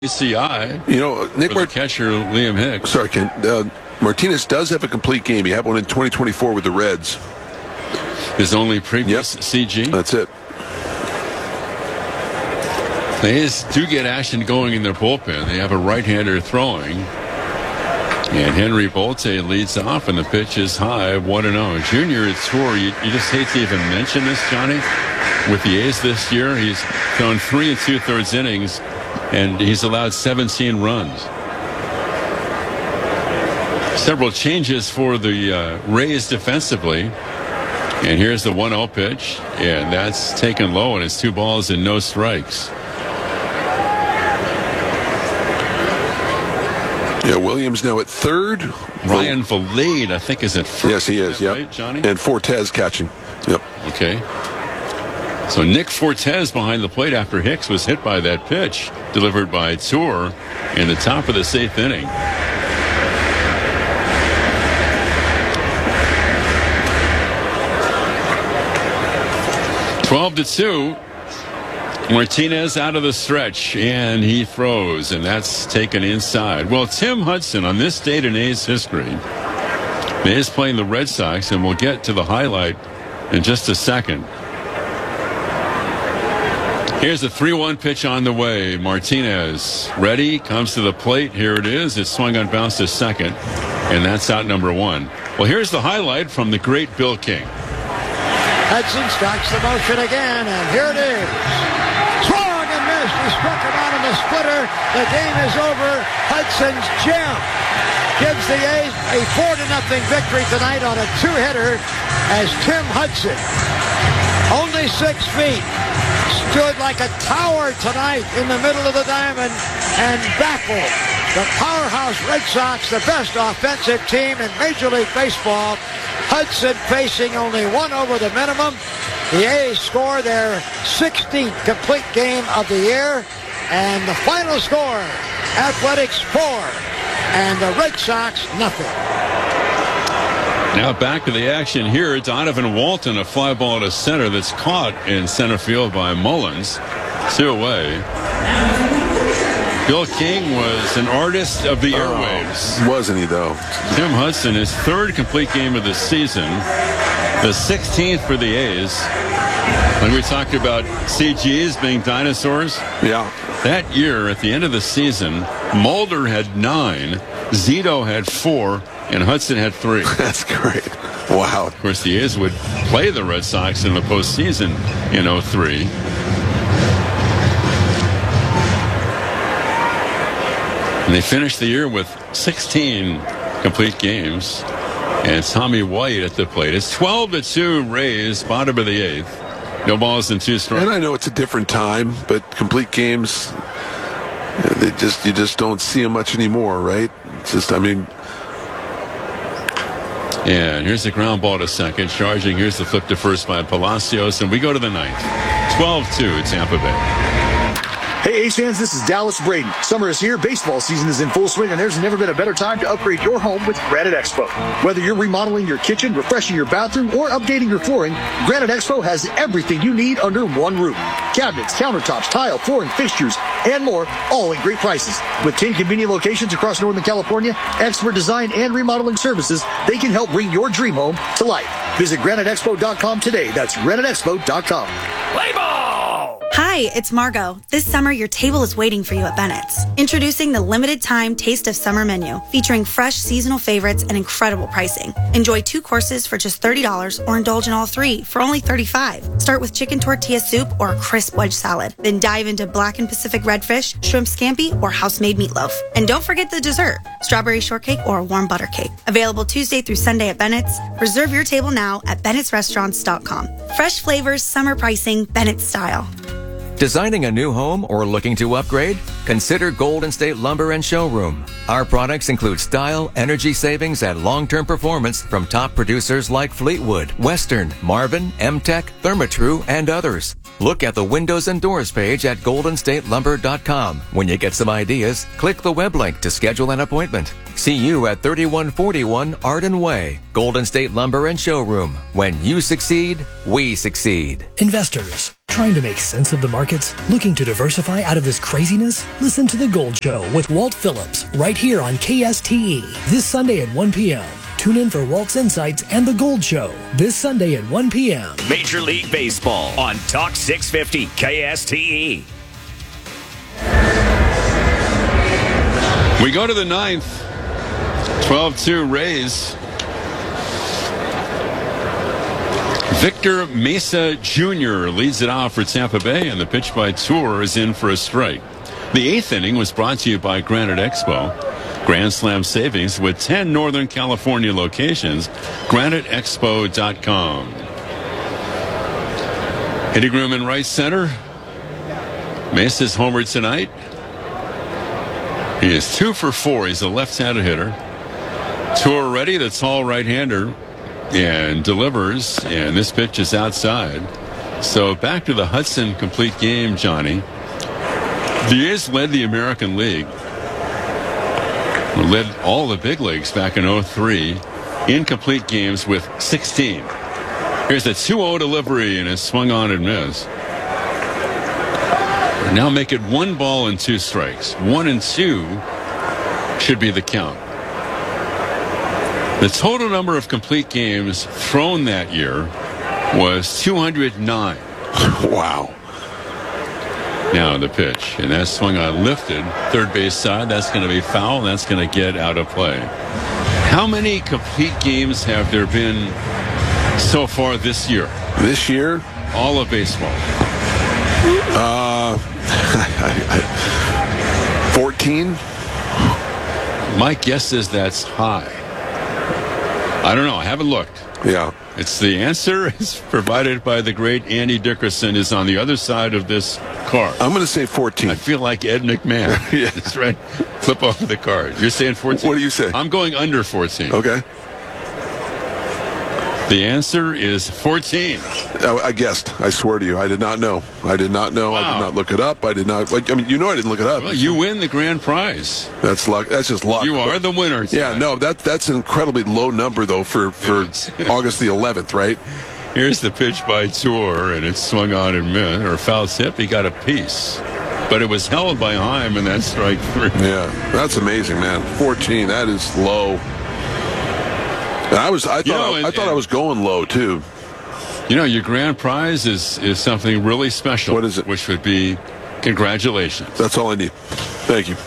PCI. Nick for the catcher Liam Hicks. Sorry, Ken. Martinez does have a complete game. He had one in 2024 with the Reds. His only previous CG. That's it. They do get action going in their bullpen. They have a right-hander throwing. And Henry Bolte leads off, and the pitch is high, 1-0. Junior at Tour, you just hate to even mention this, Johnny. With the A's this year, he's thrown 3 2/3 innings, and he's allowed 17 runs. Several changes for the Rays defensively. And here's the 1-0 pitch, and that's taken low, and it's 2 balls and no strikes. Yeah, Williams now at third. Ryan Valade, I think, is at first. Yes, he is. Yep. Right, Johnny? And Fortes catching. Yep. Okay. So Nick Fortes behind the plate after Hicks was hit by that pitch delivered by Tour in the top of the 8th inning. (12-2). Martinez out of the stretch, and he throws, and that's taken inside. Well, Tim Hudson, on this date in A's history, is playing the Red Sox, and we'll get to the highlight in just a second. Here's a 3-1 pitch on the way. Martinez ready, comes to the plate. Here it is. It's swung on, bounce to second, and that's out number 1. Well, here's the highlight from the great Bill King. Hudson starts the motion again, and here it is. Swung and missed. He struck him out in the splitter. The game is over. Hudson's gem gives the A's a 4-0 victory tonight on a 2-hitter as Tim Hudson, only 6 feet, stood like a tower tonight in the middle of the diamond and baffled the powerhouse Red Sox, the best offensive team in Major League Baseball. Hudson facing only 1 over the minimum. The A's score their 16th complete game of the year. And the final score, Athletics 4 and the Red Sox nothing. Now back to the action here. Donovan Walton, a fly ball to center that's caught in center field by Mullins. 2 away. Bill King was an artist of the airwaves. Wasn't he, though? Tim Hudson, his 3rd complete game of the season, the 16th for the A's. When we talked about CGs being dinosaurs. Yeah. That year, at the end of the season, Mulder had 9, Zito had 4, and Hudson had 3. That's great. Wow. Of course, the A's would play the Red Sox in the postseason in 2003. And they finished the year with 16 complete games. And Tommy White at the plate. It's 12-2 Rays, bottom of the 8th. No balls and 2 strikes. And I know it's a different time, but complete games, you just don't see them much anymore, right? It's just, Yeah, and here's the ground ball to second. Charging, here's the flip to first by Palacios. And we go to the 9th. 12-2 Tampa Bay. Hey, A's fans, this is Dallas Braden. Summer is here, baseball season is in full swing, and there's never been a better time to upgrade your home with Granite Expo. Whether you're remodeling your kitchen, refreshing your bathroom, or updating your flooring, Granite Expo has everything you need under one roof. Cabinets, countertops, tile, flooring, fixtures, and more, all at great prices. With 10 convenient locations across Northern California, expert design and remodeling services, they can help bring your dream home to life. Visit GraniteExpo.com today. That's GraniteExpo.com. Play ball! Hi, it's Margot. This summer, your table is waiting for you at Bennett's. Introducing the limited-time Taste of Summer menu, featuring fresh seasonal favorites and incredible pricing. Enjoy 2 courses for just $30 or indulge in all 3 for only $35. Start with chicken tortilla soup or a crisp wedge salad. Then dive into Black and Pacific redfish, shrimp scampi, or house-made meatloaf. And don't forget the dessert, strawberry shortcake or a warm butter cake. Available Tuesday through Sunday at Bennett's. Reserve your table now at Bennett'sRestaurants.com. Fresh flavors, summer pricing, Bennett style. Designing a new home or looking to upgrade? Consider Golden State Lumber and Showroom. Our products include style, energy savings, and long-term performance from top producers like Fleetwood, Western, Marvin, M-Tech, Therma-Tru, and others. Look at the windows and doors page at goldenstatelumber.com. When you get some ideas, click the web link to schedule an appointment. See you at 3141 Arden Way. Golden State Lumber and Showroom. When you succeed, we succeed. Investors. Trying to make sense of the markets? Looking to diversify out of this craziness? Listen to The Gold Show with Walt Phillips right here on KSTE this Sunday at 1 p.m. Tune in for Walt's Insights and The Gold Show this Sunday at 1 p.m. Major League Baseball on Talk 650 KSTE. We go to the ninth. 12-2 Rays. Victor Mesa Jr. leads it off for Tampa Bay, and the pitch by Tour is in for a strike. The eighth inning was brought to you by Granite Expo. Grand Slam savings with 10 Northern California locations. GraniteExpo.com. Hitting room in right center. Mesa's homered tonight. He is 2 for 4. He's a left-handed hitter. Tour ready, the tall right-hander, and delivers, and this pitch is outside. So back to the Hudson complete game, Johnny. The A's led the American League. Led all the big leagues back in 03 in complete games with 16. Here's a 2-0 delivery, and it's swung on and missed. Now make it 1 ball and 2 strikes. 1 and 2 should be the count. The total number of complete games thrown that year was 209. Wow. Now the pitch, and that swung on lifted. Third base side, that's going to be foul, and that's going to get out of play. How many complete games have there been so far this year? This year? All of baseball. 14? My guess is that's high. I don't know. I haven't looked. Yeah. It's the answer is provided by the great Andy Dickerson is on the other side of this card. I'm going to say 14. I feel like Ed McMahon. Yeah. That's right. Flip over the card. You're saying 14? What do you say? I'm going under 14. Okay. The answer is 14. I guessed. I swear to you. I did not know. I did not know. Wow. I did not look it up. I did not. I mean, you know I didn't look it up. Well, you win the grand prize. That's luck. That's just luck. You are the winner tonight. Yeah, no, that's an incredibly low number, though, for August the 11th, right? Here's the pitch by Tour, and it's swung on and missed, or foul tip. He got a piece. But it was held by Heim, and that's strike 3. Yeah, that's amazing, man. 14, that is low. And I thought I was going low, too. You know, your grand prize is something really special. What is it? Which would be congratulations. That's all I need. Thank you.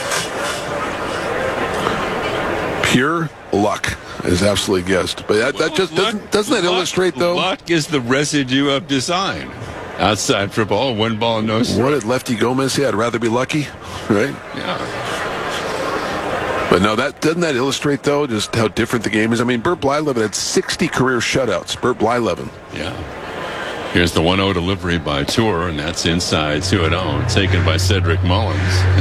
Pure luck is absolutely guessed. But that just doesn't that illustrate, though? Luck is the residue of design. Outside for ball, 1 ball, no strike. What did Lefty Gomez say? I'd rather be lucky, right? Yeah. But no, doesn't that illustrate, though, just how different the game is? I mean, Bert Blyleven had 60 career shutouts. Bert Blyleven. Yeah. Here's the 1-0 delivery by Tour, and that's inside 2-0, taken by Cedric Mullins.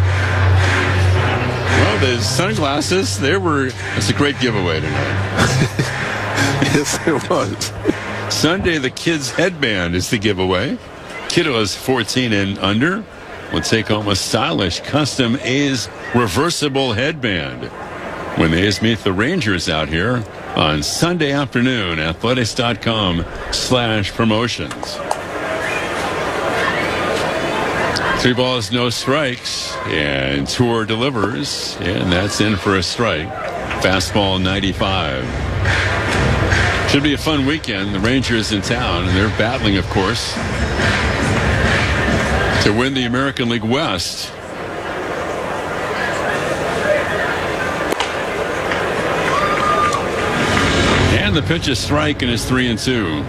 Well, the sunglasses, it's a great giveaway tonight. Yes, it was. Sunday, the kids' headband is the giveaway. Kiddos 14 and under will take home a stylish custom A's reversible headband when the A's meet the Rangers out here on Sunday afternoon. Athletics.com/promotions. 3 balls, no strikes, and Tour delivers, and that's in for a strike. Fastball 95. Should be a fun weekend. The Rangers in town, and they're battling, of course, to win the American League West. And the pitch is strike, and it's 3-2.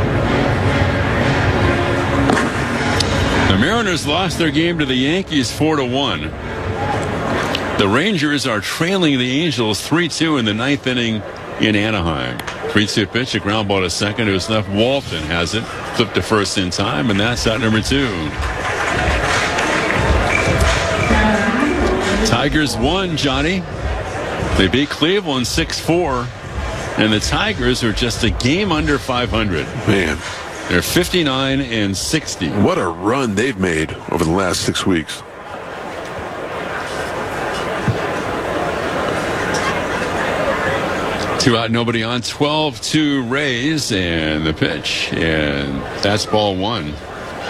The Mariners lost their game to the Yankees 4-1. The Rangers are trailing the Angels 3-2 in the 9th inning in Anaheim. 3-2 pitch, a ground ball to second. It was left. Walton has it. Flipped to first in time, and that's out number 2. Tigers won, Johnny. They beat Cleveland 6-4, and the Tigers are just a game under 500. Man. They're 59 and 60. What a run they've made over the last 6 weeks. Two out, nobody on. 12-2 Rays, and the pitch, and that's ball 1.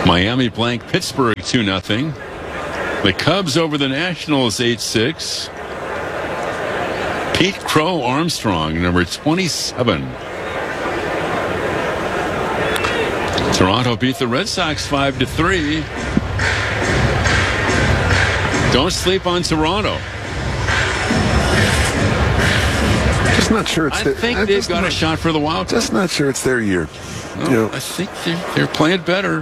Miami blank Pittsburgh 2-0. The Cubs over the Nationals 8-6. Pete Crow Armstrong, number 27. Toronto beat the Red Sox 5-3. Don't sleep on Toronto. Just not sure it's I think they've got a shot for the wild card. Just not sure it's their year. No, I think they're playing better.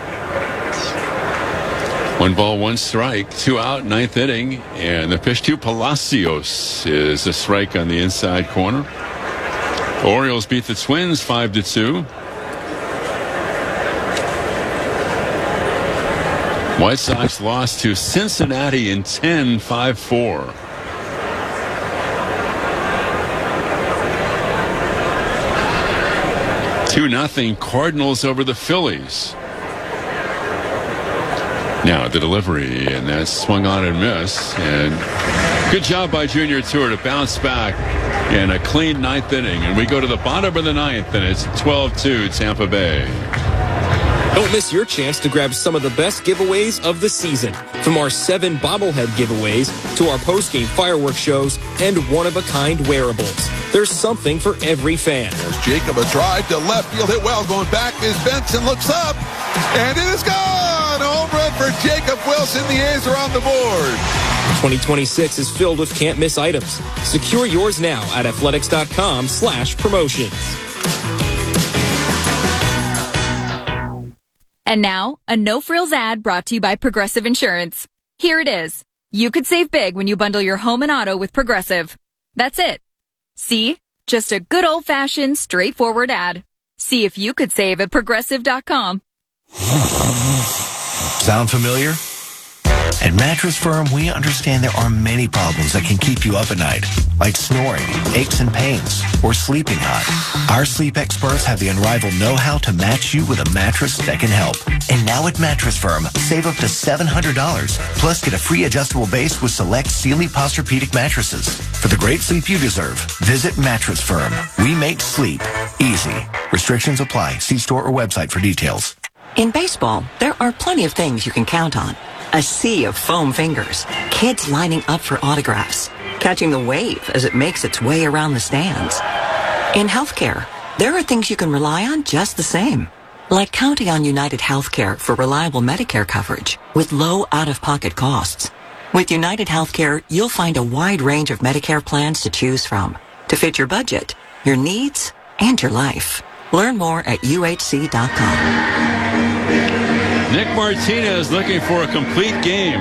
1 ball, 1 strike, 2 out, 9th inning, and the pitch to Palacios is a strike on the inside corner. Orioles beat the Twins 5-2. White Sox lost to Cincinnati in 10, 5-4. $2-0 Cardinals over the Phillies. Now the delivery, and that's swung on and missed. And good job by Junior Tour to bounce back in a clean 9th inning. And we go to the bottom of the 9th, and it's 12-2 Tampa Bay. Don't miss your chance to grab some of the best giveaways of the season. From our 7 bobblehead giveaways to our post-game fireworks shows and one-of-a-kind wearables. There's something for every fan. There's Jacob, a drive to left field, hit well, going back is Benson, looks up, and it is gone! A home run for Jacob Wilson. The A's are on the board. 2026 is filled with can't-miss items. Secure yours now at athletics.com/promotions. And now, a no-frills ad brought to you by Progressive Insurance. Here it is. You could save big when you bundle your home and auto with Progressive. That's it. See? Just a good old-fashioned, straightforward ad. See if you could save at Progressive.com. Sound familiar? At Mattress Firm, we understand there are many problems that can keep you up at night, like snoring, aches and pains, or sleeping hot. Our sleep experts have the unrivaled know-how to match you with a mattress that can help. And now at Mattress Firm, save up to $700, plus get a free adjustable base with select Sealy Posturepedic mattresses. For the great sleep you deserve, visit Mattress Firm. We make sleep easy. Restrictions apply. See store or website for details. In baseball, there are plenty of things you can count on. A sea of foam fingers, kids lining up for autographs, catching the wave as it makes its way around the stands. In healthcare, there are things you can rely on just the same, like counting on United Healthcare for reliable Medicare coverage with low out-of-pocket costs. With United Healthcare, you'll find a wide range of Medicare plans to choose from to fit your budget, your needs, and your life. Learn more at uhc.com. Nick Martinez looking for a complete game.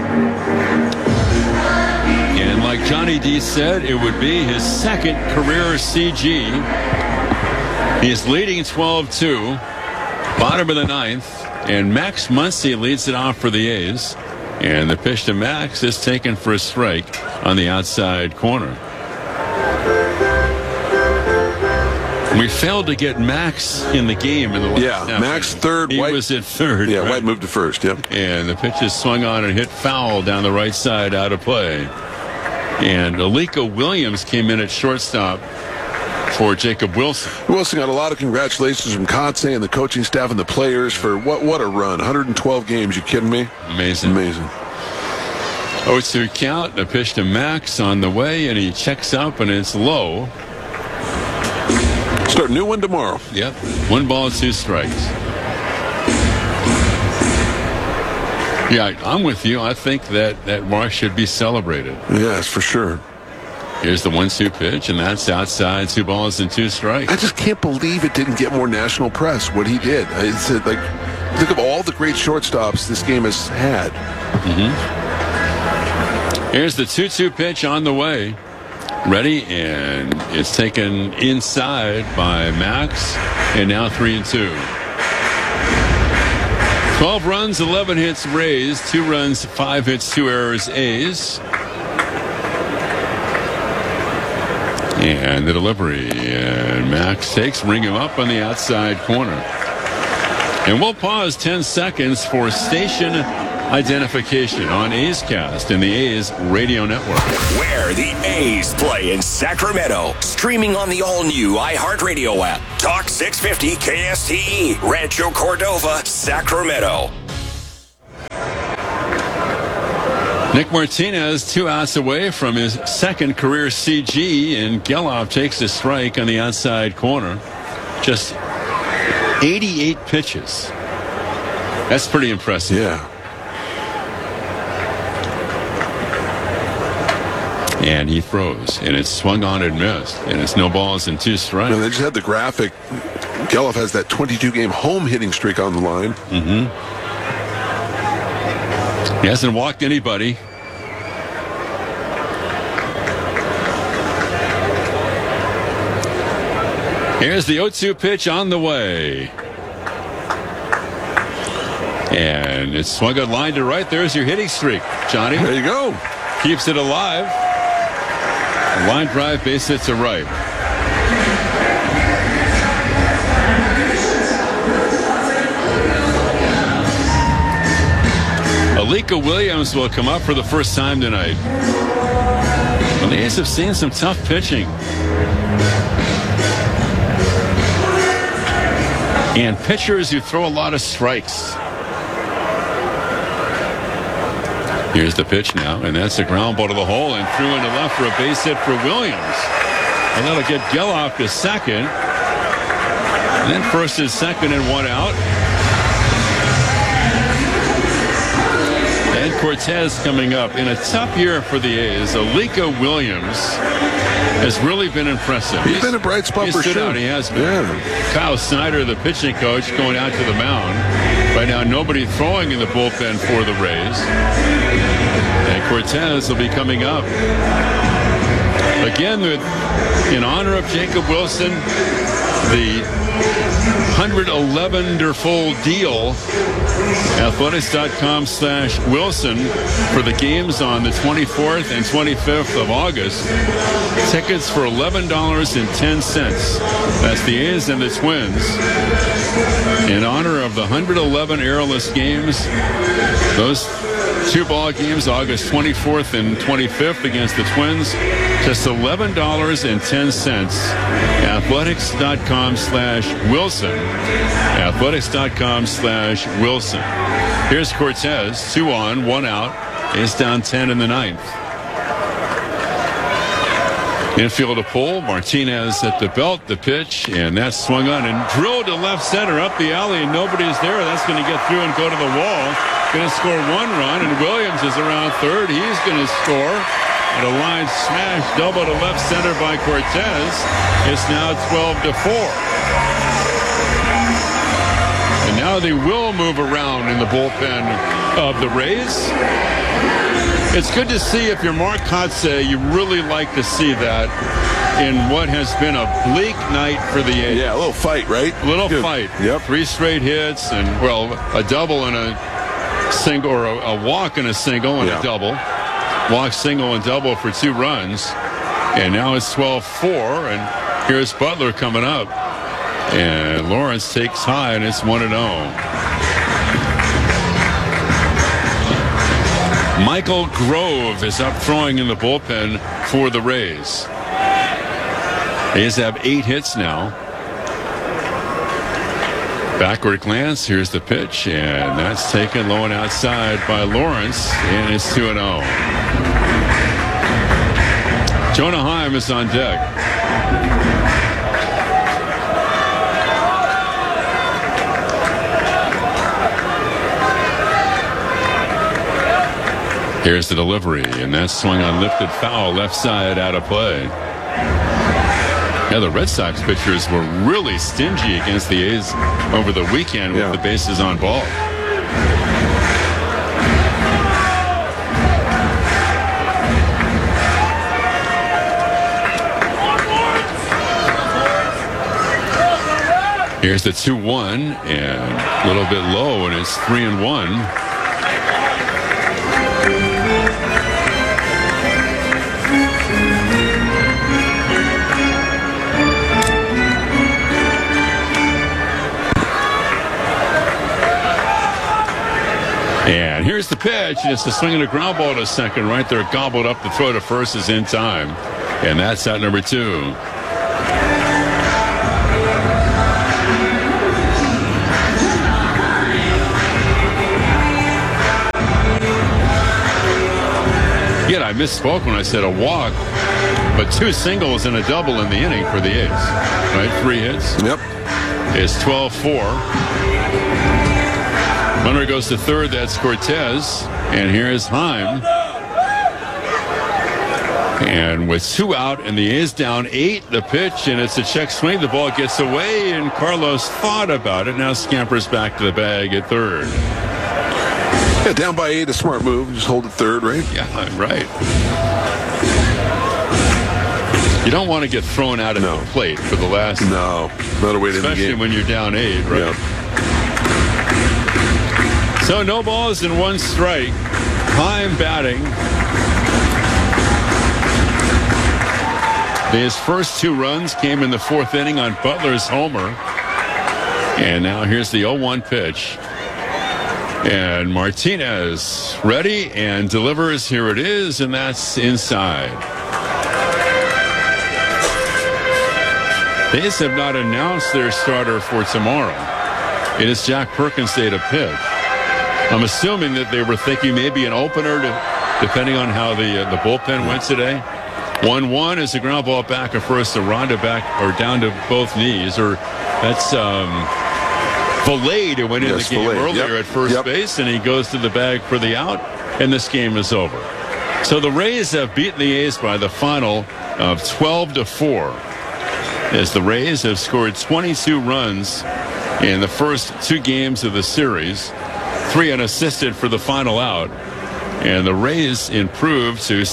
And like Johnny D said, it would be his second career CG. He is leading 12-2, bottom of the 9th, and Max Muncy leads it off for the A's. And the pitch to Max is taken for a strike on the outside corner. We failed to get Max in the game in the last half. Max third. He White was at third. Yeah, right? White moved to first, yep. And the pitch is swung on and hit foul down the right side, out of play. And Alika Williams came in at shortstop for Jacob Wilson. Wilson got a lot of congratulations from Kotsay and the coaching staff and the players for what a run. 112 games, you kidding me? Amazing. Amazing. 0-2 count, a pitch to Max on the way, and he checks up, and it's low. Start a new one tomorrow. Yep. 1 ball, 2 strikes. Yeah, I'm with you. I think that mark should be celebrated. Yes, for sure. Here's the 1-2 pitch, and that's outside. 2 balls and 2 strikes. I just can't believe it didn't get more national press, what he did. It's like, think of all the great shortstops this game has had. Mm-hmm. Here's the 2-2 pitch on the way. Ready, and it's taken inside by Max, and now 3-2. 12 runs, 11 hits Rays, 2 runs, 5 hits, 2 errors A's. And the delivery, and Max takes, ring him up on the outside corner. And we'll pause 10 seconds for station identification on A's Cast and the A's radio network. Where the A's play in Sacramento. Streaming on the all-new iHeartRadio app. Talk 650 KSTE. Rancho Cordova, Sacramento. Nick Martinez 2 outs away from his second career CG, and Geloff takes a strike on the outside corner. Just 88 pitches. That's pretty impressive. Yeah. And he throws, and it's swung on and missed, and it's no balls and 2 strikes. No, they just had the graphic. Geloff has that 22-game home hitting streak on the line. Mm-hmm. He hasn't walked anybody. Here's the 0-2 pitch on the way. And it's swung a line to right. There's your hitting streak, Johnny. There you go. Keeps it alive. A line drive, base hit to right. Alika Williams will come up for the first time tonight. Well, the A's have seen some tough pitching. And pitchers who throw a lot of strikes. Here's the pitch now, and that's a ground ball to the hole and through into left for a base hit for Williams. And that'll get Geloff to second. And then first and second and 1 out. And Cortez coming up in a tough year for the A's. Alika Williams has really been impressive. He's been a bright spot for stood sure. out. He has been. Yeah. Kyle Snyder, the pitching coach, going out to the mound. Right now, nobody throwing in the bullpen for the Rays. And Cortez will be coming up. Again, in honor of Jacob Wilson, the 111-der-full deal. Athletics.com/Wilson for the games on the 24th and 25th of August. Tickets for $11.10. That's the A's and the Twins. In honor of the 111 airless games, those 2 ball games, August 24th and 25th against the Twins, just $11.10. Athletics.com/Wilson. Athletics.com/Wilson. Here's Cortez, 2 on, 1 out. A's down 10 in the 9th. Infield a pull. Martinez at the belt, the pitch, and that's swung on and drilled to left center up the alley, and nobody's there. That's going to get through and go to the wall. Going to score 1 run, and Williams is around third. He's going to score. And a line smash double to left center by Cortez. It's now 12-4. And now they will move around in the bullpen of the Rays. It's good to see. If you're Mark Kotsay, you really like to see that in what has been a bleak night for the A's. Yeah, a little fight, right? A little fight. Yep. 3 straight hits and, well, a double and a single, or a walk and a single and a double. Walk, single, and double for 2 runs. And now it's 12-4, and here's Butler coming up. And Lawrence takes high, and it's 1-0. Michael Grove is up throwing in the bullpen for the Rays. A's have 8 hits now. Backward glance, here's the pitch, and that's taken low and outside by Lawrence, and it's 2-0. Jonah Heim is on deck. Here's the delivery, and that's swung on, lifted foul, left side, out of play. Yeah, the Red Sox pitchers were really stingy against the A's over the weekend with the bases on ball. Here's the 2-1, and a little bit low, and it's 3-1. And here's the pitch. It's the swing and a ground ball to second right there. Gobbled up. The throw to first is in time. And that's out number 2. Again, I misspoke when I said a walk, but 2 singles and a double in the inning for the A's. Right? 3 hits. Yep. It's 12-4. Runner goes to third. That's Cortez. And here's Heim. And with 2 out and the A's down 8, the pitch, and it's a check swing. The ball gets away, and Carlos thought about it. Now scampers back to the bag at third. Yeah, down by 8, a smart move. Just hold it third, right? Yeah, right. You don't want to get thrown out of the plate for the last. No, not a way to the game. Especially when you're down 8, right? Yeah. So no balls and 1 strike. Heim batting. His first 2 runs came in the 4th inning on Butler's homer. And now here's the 0-1 pitch. And Martinez ready and delivers. Here it is, and that's inside. The A's have not announced their starter for tomorrow. It is Jack Perkins' day to pitch. I'm assuming that they were thinking maybe an opener, depending on how the bullpen went today. 1-1 is a ground ball back at first. Aranda back or down to both knees, or that's Valade who went in the game earlier at first base, and he goes to the bag for the out, and this game is over. So the Rays have beaten the A's by the final of 12-4, as the Rays have scored 22 runs in the first 2 games of the series, 3 unassisted for the final out, and the Rays improved to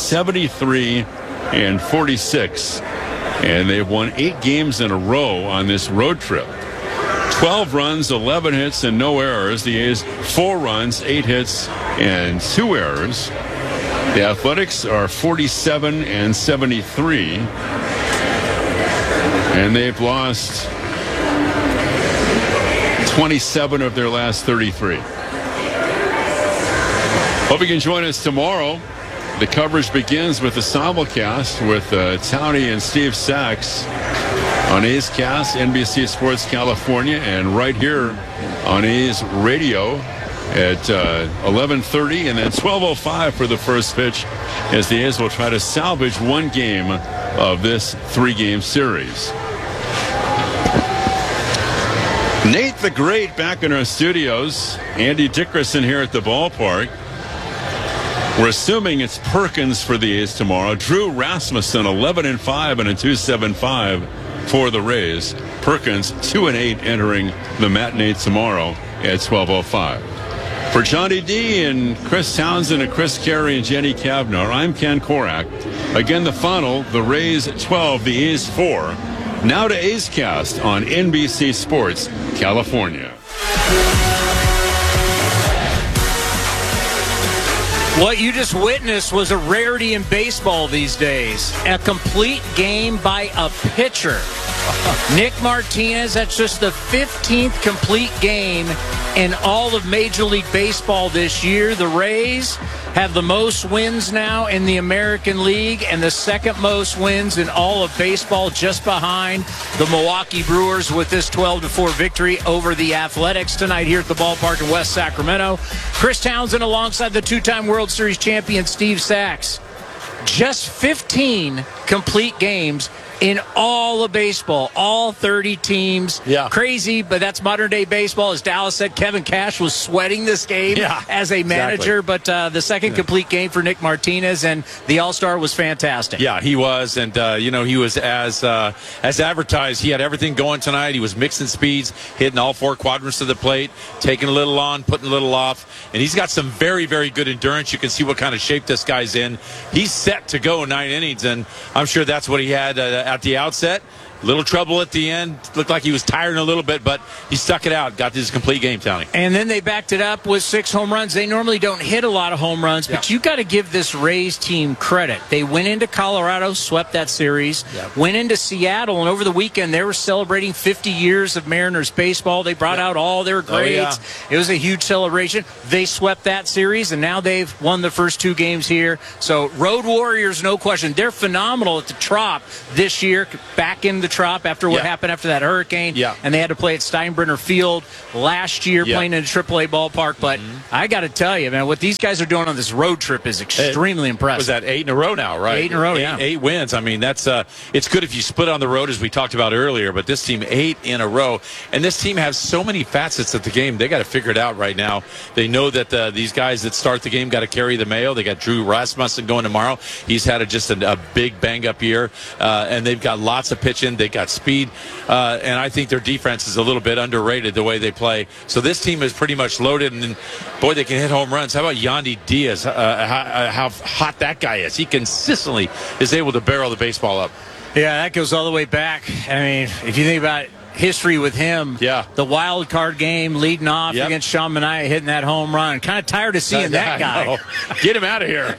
73-46, and they've won 8 games in a row on this road trip. 12 runs, 11 hits, and no errors. The A's 4 runs, 8 hits, and 2 errors. The Athletics are 47-73, and they've lost 27 of their last 33. Hope you can join us tomorrow. The coverage begins with the simulcast with Townie and Steve Sachs on A's Cast, NBC Sports California, and right here on A's Radio at 11:30, and then 12:05 for the first pitch, as the A's will try to salvage 1 game of this 3-game series. Nate the Great back in our studios. Andy Dickerson here at the ballpark. We're assuming it's Perkins for the A's tomorrow. Drew Rasmussen, 11-5 and a 2.75 for the Rays. Perkins, 2-8, entering the matinee tomorrow at 12:05. For Johnny D and Chris Townsend and Chris Carey and Jenny Kavnar, I'm Ken Korak. Again, the final, the Rays 12, the A's 4. Now to A's Cast on NBC Sports California. What you just witnessed was a rarity in baseball these days. A complete game by a pitcher. Nick Martinez, that's just the 15th complete game in all of Major League Baseball this year. The Rays have the most wins now in the American League and the second most wins in all of baseball, just behind the Milwaukee Brewers with this 12-4 victory over the Athletics tonight here at the ballpark in West Sacramento. Chris Townsend alongside the 2-time World Series champion Steve Sachs. Just 15 complete games in all of baseball, all 30 teams. Yeah. Crazy, but that's modern-day baseball. As Dallas said, Kevin Cash was sweating this game as a manager, but the second complete game for Nick Martinez, and the All-Star was fantastic. Yeah, he was, and, he was as advertised. He had everything going tonight. He was mixing speeds, hitting all 4 quadrants of the plate, taking a little on, putting a little off, and he's got some very, very good endurance. You can see what kind of shape this guy's in. He's set to go 9 innings, and I'm sure that's what he had at the outset. Little trouble at the end. Looked like he was tiring a little bit, but he stuck it out. Got his complete game, Tony. And then they backed it up with 6 home runs. They normally don't hit a lot of home runs, but you got to give this Rays team credit. They went into Colorado, swept that series, went into Seattle, and over the weekend they were celebrating 50 years of Mariners baseball. They brought out all their greats. It was a huge celebration. They swept that series, and now they've won the first 2 games here. So Road Warriors, no question. They're phenomenal at the Trop this year, back in the Trop after what happened after that hurricane. And they had to play at Steinbrenner Field last year, playing in a AAA ballpark. But I got to tell you, man, what these guys are doing on this road trip is extremely impressive. Was that 8 in a row now, right? 8 in a row, 8 wins. I mean, that's it's good if you split on the road, as we talked about earlier, but this team 8 in a row. And this team has so many facets at the game. They got to figure it out right now. They know that these guys that start the game got to carry the mail. They got Drew Rasmussen going tomorrow. He's had just a big bang-up year, and they've got lots of pitching. They got speed, and I think their defense is a little bit underrated the way they play. So this team is pretty much loaded, and boy, they can hit home runs. How about Yandy Diaz? How hot that guy is. He consistently is able to barrel the baseball up. Yeah, that goes all the way back. I mean, if you think about history with him, the wild card game leading off against Sean Manaea, hitting that home run. Kind of tired of seeing that guy. Get him out of here.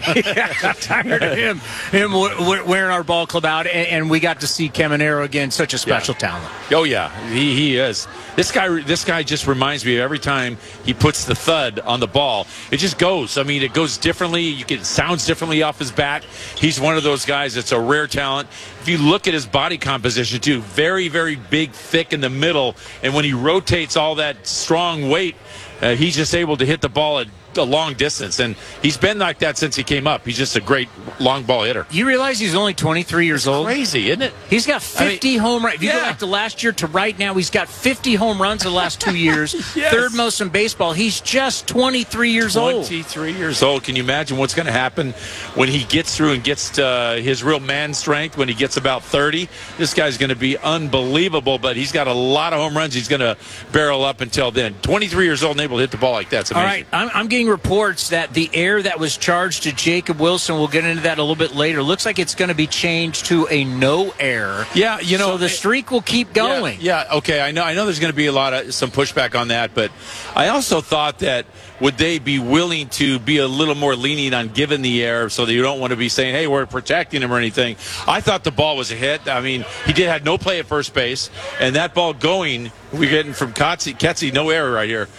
Tired of him wearing our ball club out, and we got to see Caminero again, such a special talent. Oh, yeah, he is. This guy just reminds me of every time he puts the thud on the ball, it just goes. I mean, it goes differently. It sounds differently off his bat. He's one of those guys that's a rare talent. If you look at his body composition, too, very, very big, thick in the middle. And when he rotates all that strong weight, he's just able to hit the ball at a long distance, and he's been like that since he came up. He's just a great long ball hitter. You realize he's only 23 years old? Crazy, isn't it? He's got 50 home runs. If you go back to last year to right now, he's got 50 home runs in the last 2 years. Third most in baseball. He's just 23 years old. 23 years old. Can you imagine what's going to happen when he gets through and gets his real man strength when he gets about 30? This guy's going to be unbelievable, but he's got a lot of home runs he's going to barrel up until then. 23 years old and able to hit the ball like that. It's amazing. All right, I'm getting reports that the error that was charged to Jacob Wilson, we'll get into that a little bit later, looks like it's going to be changed to a no error. Yeah, you know, so the streak will keep going. Yeah, okay. I know there's going to be some pushback on that, but I also thought that would they be willing to be a little more lenient on giving the error so that you don't want to be saying, hey, we're protecting him or anything. I thought the ball was a hit. I mean, he had no play at first base, and that ball going, we're getting from Ketzi, no error right here.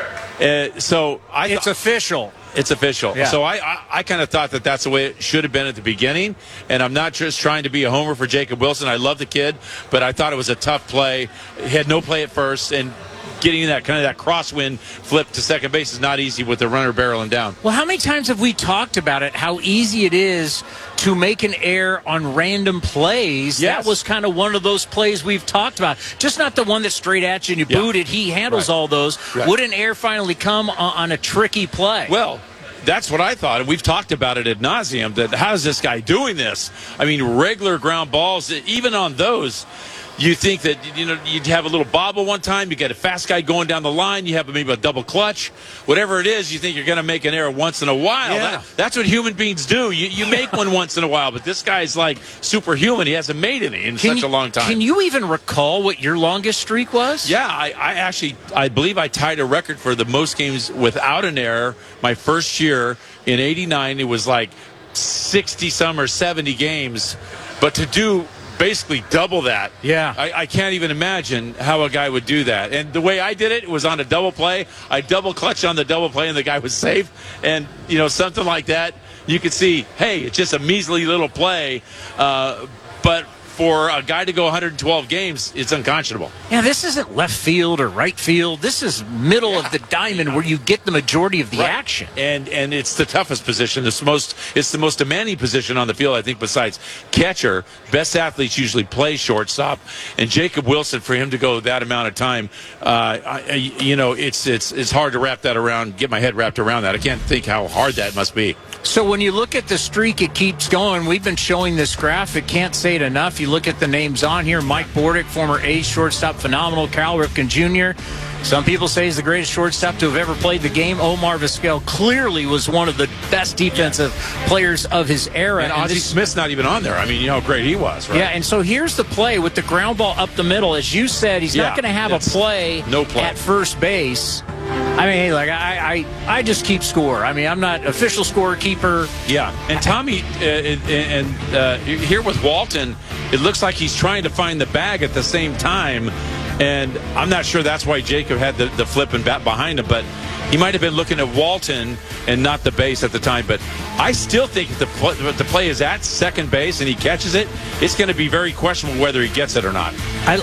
So it's official. It's official. Yeah. So I kind of thought that that's the way it should have been at the beginning. And I'm not just trying to be a homer for Jacob Wilson. I love the kid, but I thought it was a tough play. He had no play at first, and getting that kind of that crosswind flip to second base is not easy with the runner barreling down. Well, how many times have we talked about it, how easy it is to make an error on random plays? Yes. That was kind of one of those plays we've talked about. Just not the one that's straight at you and you boot it. He handles all those. Right. Would an error finally come on a tricky play? Well, that's what I thought, and we've talked about it ad nauseum, that how's this guy doing this? I mean, regular ground balls, even on those, you think that, you know, you'd have a little bobble one time, you get a fast guy going down the line, you have maybe a double clutch, whatever it is, you think you're going to make an error once in a while. Yeah. That's what human beings do. You make one once in a while, but this guy's like superhuman. He hasn't made any in such a long time. Can you even recall what your longest streak was? Yeah, I believe I tied a record for the most games without an error my first year in '89. It was like 60-some or 70 games, but to do basically double that. Yeah. I can't even imagine how a guy would do that. And the way I did it was on a double play. I double clutched on the double play, and the guy was safe. And, you know, something like that, you could see, hey, it's just a measly little play. But for a guy to go 112 games, it's unconscionable. Yeah, this isn't left field or right field. This is middle of the diamond where you get the majority of the action. And it's the toughest position. It's the most demanding position on the field, I think, besides catcher. Best athletes usually play shortstop. And Jacob Wilson, for him to go that amount of time, it's hard to wrap that around, get my head wrapped around that. I can't think how hard that must be. So when you look at the streak, it keeps going. We've been showing this graphic. Can't say it enough. You look at the names on here. Mike Bordick, former A's shortstop, phenomenal. Cal Ripken Jr. Some people say he's the greatest shortstop to have ever played the game. Omar Vizquel clearly was one of the best defensive players of his era. And Ozzie Smith's not even on there. I mean, you know how great he was, right? Yeah, and so here's the play with the ground ball up the middle. As you said, he's not going to have a play at first base. I mean, hey, like I just keep score. I mean, I'm not official scorekeeper. Yeah, and Tommy, here with Walton, it looks like he's trying to find the bag at the same time, and I'm not sure that's why Jacob had the flip and bat behind him, but he might have been looking at Walton and not the base at the time. But I still think if the play is at second base and he catches it, it's going to be very questionable whether he gets it or not.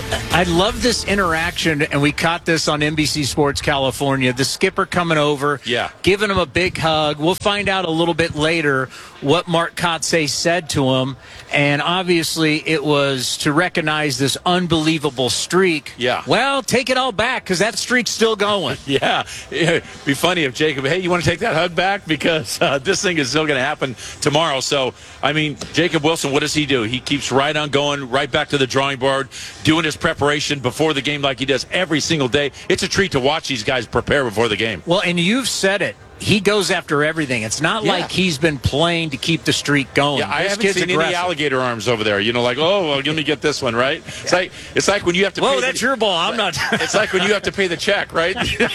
I love this interaction, and we caught this on NBC Sports California. The skipper coming over, giving him a big hug. We'll find out a little bit later what Mark Kotsay said to him, and obviously it was to recognize this unbelievable streak. Yeah. Well, take it all back because that streak's still going. Yeah. It'd be funny if Jacob, hey, you want to take that hug back? Because this thing is still going to happen tomorrow. So, I mean, Jacob Wilson, what does he do? He keeps right on going, right back to the drawing board, doing his preparation before the game like he does every single day. It's a treat to watch these guys prepare before the game. Well, and you've said it. He goes after everything. It's not like he's been playing to keep the streak going. Yeah, I haven't seen any alligator arms over there. You know, like, oh, well, let me get this one, right? It's like when you have to. Whoa, that's your ball. I'm not. It's like when you have to pay the check, right?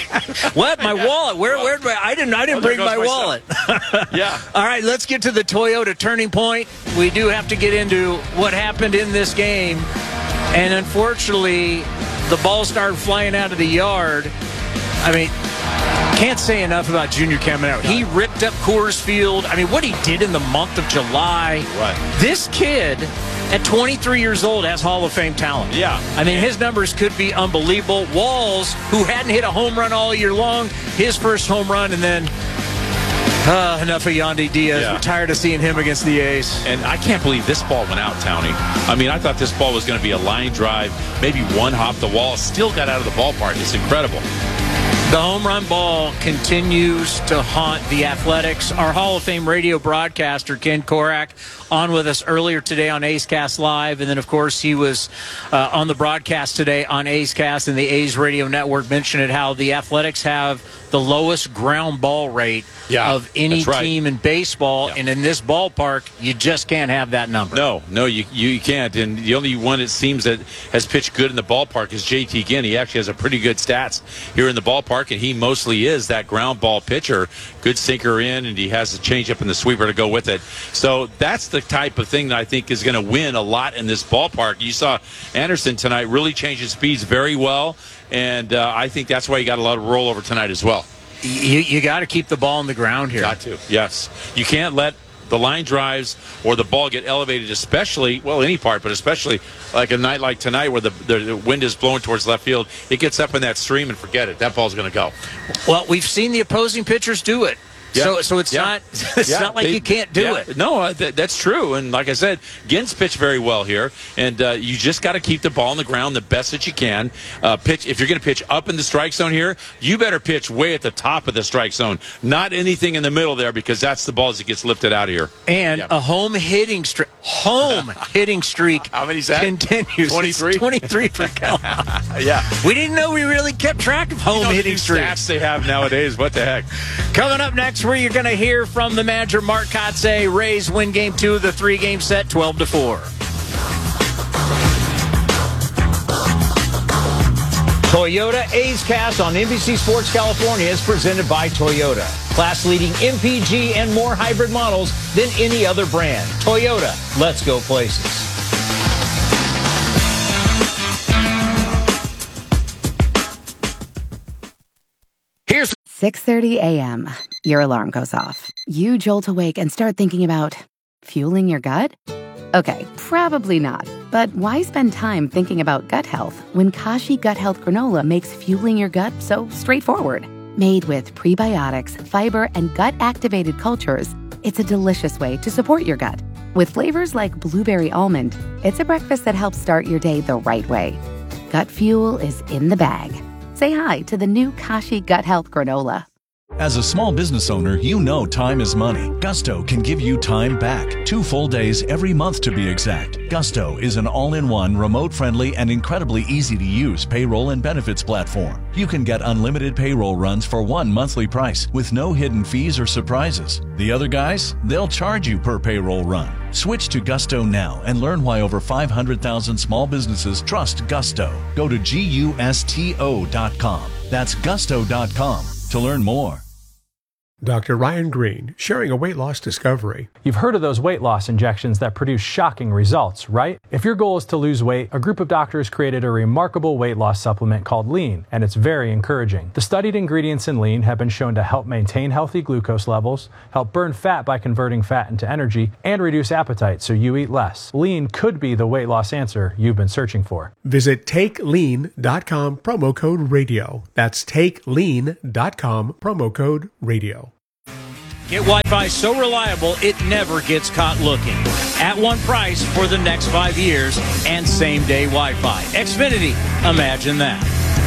What? My wallet? Where? I didn't bring my wallet. Yeah. All right, let's get to the Toyota turning point. We do have to get into what happened in this game, and unfortunately, the ball started flying out of the yard. I mean, can't say enough about Junior Caminero. He ripped up Coors Field. I mean, what he did in the month of July. Right. This kid, at 23 years old, has Hall of Fame talent. Yeah. I mean, his numbers could be unbelievable. Walls, who hadn't hit a home run all year long, his first home run, and then enough of Yandy Diaz. Yeah. We're tired of seeing him against the A's. And I can't believe this ball went out, Townie. I mean, I thought this ball was going to be a line drive, maybe one hop the wall. Still got out of the ballpark. It's incredible. The home run ball continues to haunt the Athletics. Our Hall of Fame radio broadcaster, Ken Korak, on with us earlier today on A's Cast Live. And then, of course, he was on the broadcast today on A's Cast and the A's Radio Network, mentioning how the Athletics have the lowest ground ball rate of any team in baseball. And in this ballpark, you just can't have that number. No, you can't. And the only one it seems that has pitched good in the ballpark is JT Ginn. He actually has a pretty good stats here in the ballpark, and he mostly is that ground ball pitcher. Good sinker in, and he has the changeup and the sweeper to go with it. So that's the type of thing that I think is going to win a lot in this ballpark. You saw Anderson tonight really change his speeds very well, and I think that's why he got a lot of rollover tonight as well. You got to keep the ball on the ground here. Got to, yes. You can't let the line drives or the ball get elevated, especially, well, any part, but especially like a night like tonight where the wind is blowing towards left field. It gets up in that stream and forget it. That ball's going to go. Well, we've seen the opposing pitchers do it. Yeah. So it's not not like you can't do it. No, that's true. And like I said, Ginn's pitched very well here, and you just got to keep the ball on the ground the best that you can. Pitch if you're going to pitch up in the strike zone here, you better pitch way at the top of the strike zone, not anything in the middle there, because that's the ball that gets lifted out of here. And a home hitting streak. How many's that? Continues. 23. 23 for Cal. Yeah. We didn't know we really kept track of home hitting streaks. Stats they have nowadays. What the heck? Coming up next, where you're going to hear from the manager, Mark Kotsay. Rays win Game 2 of the 3-game set, 12-4. Toyota A's Cast on NBC Sports California is presented by Toyota. Class-leading MPG and more hybrid models than any other brand. Toyota, let's go places. Here's 6:30 a.m. Your alarm goes off. You jolt awake and start thinking about fueling your gut? Okay, probably not. But why spend time thinking about gut health when Kashi Gut Health Granola makes fueling your gut so straightforward? Made with prebiotics, fiber, and gut-activated cultures, it's a delicious way to support your gut. With flavors like blueberry almond, it's a breakfast that helps start your day the right way. Gut fuel is in the bag. Say hi to the new Kashi Gut Health Granola. As a small business owner, you know time is money. Gusto can give you time back. 2 full days every month to be exact. Gusto is an all-in-one, remote-friendly, and incredibly easy-to-use payroll and benefits platform. You can get unlimited payroll runs for one monthly price with no hidden fees or surprises. The other guys, they'll charge you per payroll run. Switch to Gusto now and learn why over 500,000 small businesses trust Gusto. Go to GUSTO.com. That's Gusto.com to learn more. Dr. Ryan Green, sharing a weight loss discovery. You've heard of those weight loss injections that produce shocking results, right? If your goal is to lose weight, a group of doctors created a remarkable weight loss supplement called Lean, and it's very encouraging. The studied ingredients in Lean have been shown to help maintain healthy glucose levels, help burn fat by converting fat into energy, and reduce appetite so you eat less. Lean could be the weight loss answer you've been searching for. Visit TakeLean.com, promo code radio. That's TakeLean.com, promo code radio. Get Wi-Fi so reliable it never gets caught looking. At one price for the next 5 years and same-day Wi-Fi. Xfinity, imagine that.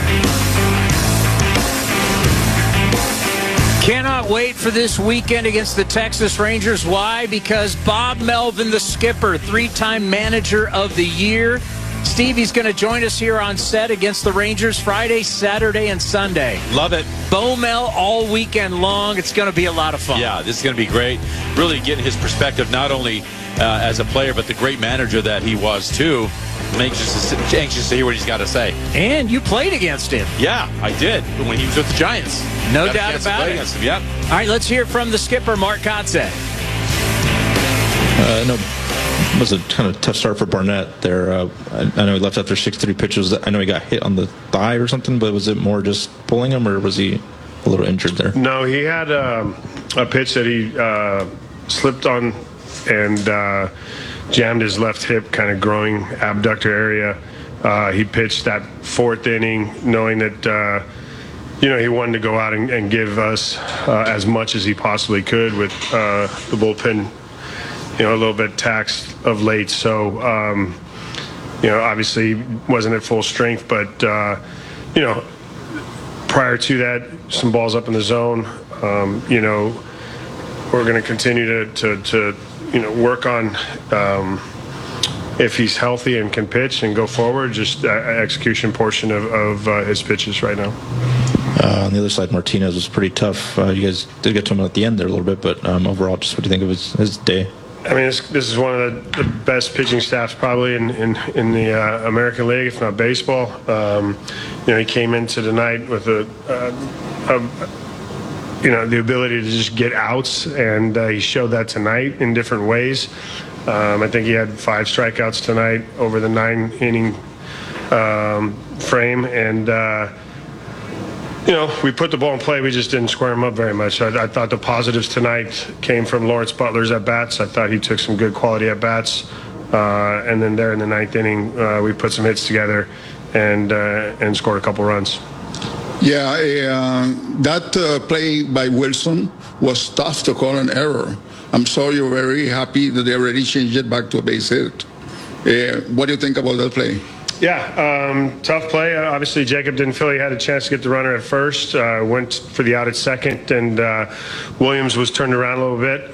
Cannot wait for this weekend against the Texas Rangers. Why? Because Bob Melvin, the skipper, 3-time manager of the year. Stevie's going to join us here on set against the Rangers Friday, Saturday, and Sunday. Love it. Bo Mel all weekend long. It's going to be a lot of fun. Yeah, this is going to be great. Really getting his perspective, not only as a player, but the great manager that he was, too. I'm anxious to hear what he's got to say. And you played against him. Yeah, I did when he was with the Giants. No doubt about it. Against him. Yep. All right, let's hear from the skipper, Mark Kotsay. No. It was a kind of tough start for Barnett there. I know he left after 6-3 pitches. I know he got hit on the thigh or something, but was it more just pulling him, or was he a little injured there? No, he had a pitch that he slipped on and jammed his left hip, kind of growing abductor area. He pitched that 4th inning knowing that he wanted to go out and give us as much as he possibly could with the bullpen a little bit taxed of late. So, obviously wasn't at full strength, but, prior to that, some balls up in the zone. We're going to continue to work on if he's healthy and can pitch and go forward, just execution portion of his pitches right now. On the other side, Martinez was pretty tough. You guys did get to him at the end there a little bit, but overall, just what do you think of his day? I mean, this is one of the best pitching staffs probably in the American League, if not baseball. He came into tonight with the ability to just get outs, and he showed that tonight in different ways. I think he had 5 strikeouts tonight over the 9-inning frame, and we put the ball in play. We just didn't square him up very much. I thought the positives tonight came from Lawrence Butler's at-bats. I thought he took some good quality at-bats. And then there in the 9th inning, we put some hits together and scored a couple runs. Yeah, that play by Wilson was tough to call an error. I'm sorry you're very happy that they already changed it back to a base hit. What do you think about that play? Yeah, tough play. Obviously, Jacob didn't feel he had a chance to get the runner at first. Went for the out at second, and Williams was turned around a little bit.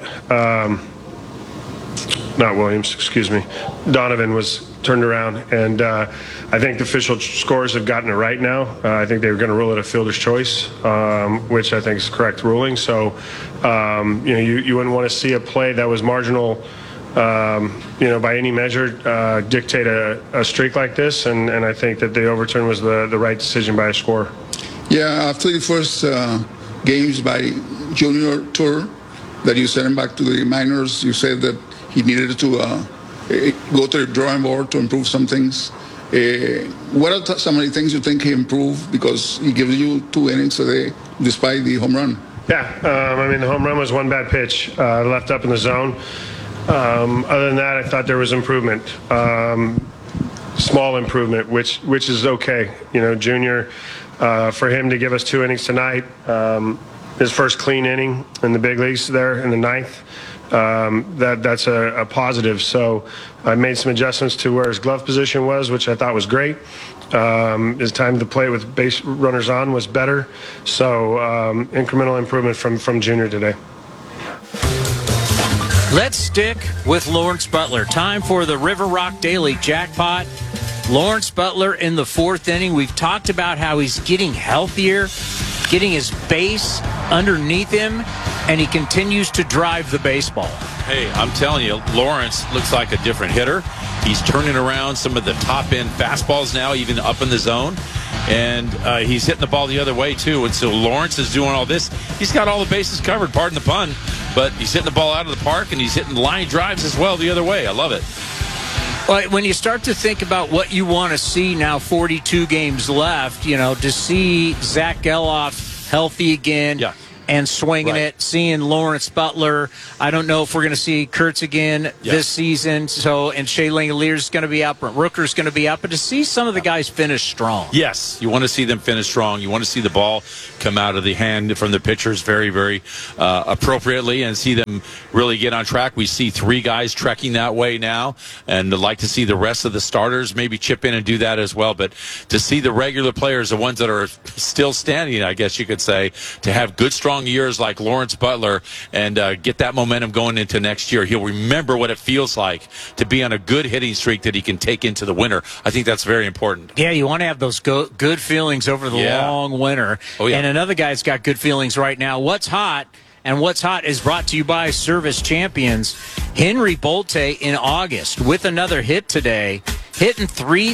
Not Williams, excuse me. Donovan was turned around, and I think the official scores have gotten it right now. I think they were going to rule it a fielder's choice, which I think is the correct ruling. So, you wouldn't want to see a play that was marginal, by any measure, dictate a streak like this, and I think that the overturn was the right decision by a scorer. Yeah, after the first games by Junior Tour that you sent him back to the minors, you said that he needed to go to the drawing board to improve some things. What are some of the things you think he improved, because he gives you 2 innings a day despite the home run? Yeah, the home run was one bad pitch, left up in the zone. Other than that, I thought there was improvement, small improvement, which is okay. Junior, for him to give us 2 innings tonight, his first clean inning in the big leagues there in the ninth. That's a positive. So I made some adjustments to where his glove position was, which I thought was great. His time to play with base runners on was better. So incremental improvement from Junior today. Let's stick with Lawrence Butler. Time for the River Rock Daily Jackpot. Lawrence Butler in the fourth inning. We've talked about how he's getting healthier, getting his base underneath him, and he continues to drive the baseball. Hey, I'm telling you, Lawrence looks like a different hitter. He's turning around some of the top-end fastballs now, even up in the zone. And he's hitting the ball the other way, too. And so Lawrence is doing all this. He's got all the bases covered, pardon the pun. But he's hitting the ball out of the park, and he's hitting line drives as well the other way. I love it. Well, when you start to think about what you want to see now, 42 games left, to see Zach Geloff healthy again. Yeah. And swinging it, seeing Lawrence Butler. I don't know if we're going to see Kurtz again this season. And Shea Langoliers is going to be out, Brent Rooker's going to be out. But to see some of the guys finish strong. Yes, you want to see them finish strong. You want to see the ball come out of the hand from the pitchers very, very appropriately and see them really get on track. We see 3 guys trekking that way now, and I'd like to see the rest of the starters maybe chip in and do that as well. But to see the regular players, the ones that are still standing, I guess you could say, to have good, strong years like Lawrence Butler and get that momentum going into next year. He'll remember what it feels like to be on a good hitting streak that he can take into the winter. I think that's very important. Yeah, you want to have those good feelings over the long winter. Oh, yeah. And another guy's got good feelings right now. What's hot? And What's Hot is brought to you by Service Champions. Henry Bolte in August with another hit today, hitting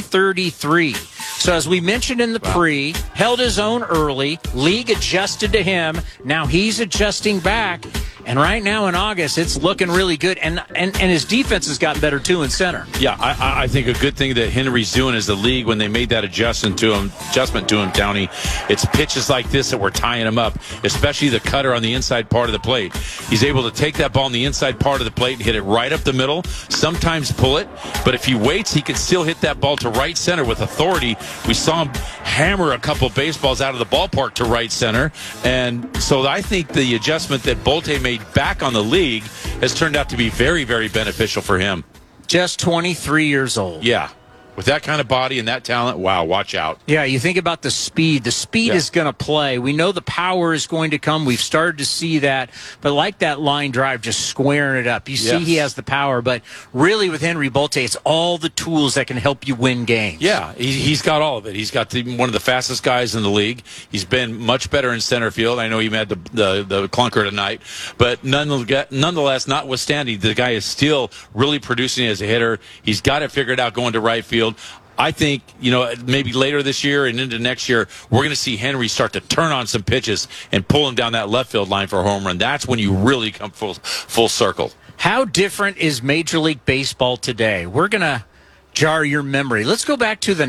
.333. So as we mentioned in the pre, held his own early, league adjusted to him, now he's adjusting back, and right now in August, it's looking really good, and his defense has gotten better too in center. Yeah, I think a good thing that Henry's doing is the league, when they made that adjustment to him, Downey, it's pitches like this that we're tying him up, especially the cutter on the inside part of the plate. He's able to take that ball on the inside part of the plate and hit it right up the middle, sometimes pull it, but if he waits, he can still hit that ball to right center with authority. We saw him hammer a couple baseballs out of the ballpark to right center. And so I think the adjustment that Bolte made back on the league has turned out to be very, very beneficial for him. Just 23 years old. Yeah. With that kind of body and that talent, wow, watch out. Yeah, you think about the speed. The speed is going to play. We know the power is going to come. We've started to see that. But like that line drive, just squaring it up. You see he has the power. But really with Henry Bolte, it's all the tools that can help you win games. Yeah, he's got all of it. He's got one of the fastest guys in the league. He's been much better in center field. I know he had the clunker tonight. But nonetheless, notwithstanding, the guy is still really producing as a hitter. He's got it figured out going to right field. I think, maybe later this year and into next year, we're going to see Henry start to turn on some pitches and pull him down that left field line for a home run. That's when you really come full circle. How different is Major League Baseball today? We're going to jar your memory. Let's go back to the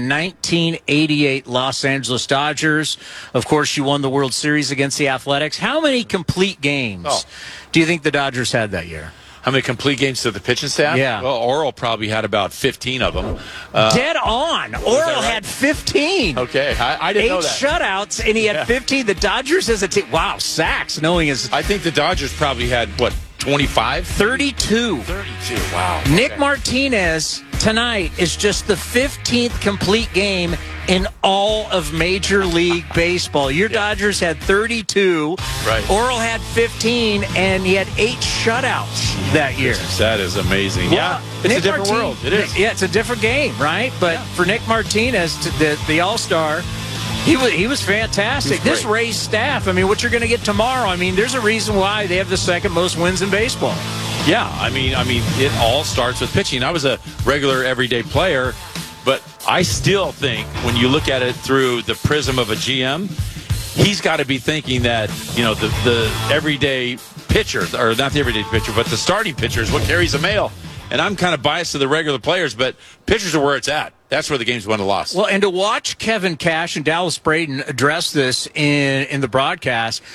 1988 Los Angeles Dodgers. Of course, you won the World Series against the Athletics. How many complete games do you think the Dodgers had that year? How many complete games to the pitching staff? Yeah. Well, Oral probably had about 15 of them. Dead on. Oral had 15. Okay. I didn't know that. 8 shutouts, and he had 15. The Dodgers as a team. Wow, sacks, knowing his. I think the Dodgers probably had, 25? 32. 32, wow. Nick Martinez tonight is just the 15th complete game in all of Major League Baseball. Your Dodgers had 32. Right. Oral had 15, and he had 8 shutouts that year. That is amazing. Well, it's Nick a different world. It is. Yeah, it's a different game, right? But for Nick Martinez, the All-Star, he was fantastic. This Rays staff, what you're going to get tomorrow, there's a reason why they have the second most wins in baseball. Yeah, it all starts with pitching. I was a regular everyday player, but I still think when you look at it through the prism of a GM, he's got to be thinking that, the everyday pitcher, or not the everyday pitcher, but the starting pitcher is what carries the mail. And I'm kind of biased to the regular players, but pitchers are where it's at. That's where the game's won or lost. Well, and to watch Kevin Cash and Dallas Braden address this in the broadcast,